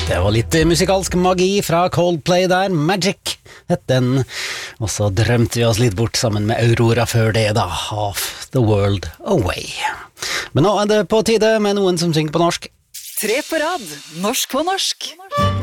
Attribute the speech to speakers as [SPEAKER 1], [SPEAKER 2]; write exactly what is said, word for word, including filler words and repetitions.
[SPEAKER 1] Det var litt musikalsk magi fra Coldplay der, Magic het den, og så drømte vi oss litt bort sammen med Aurora før det da, Half the World Away. Men nå er det på tide med noen som synger på norsk.
[SPEAKER 2] Tre på rad, norsk på norsk.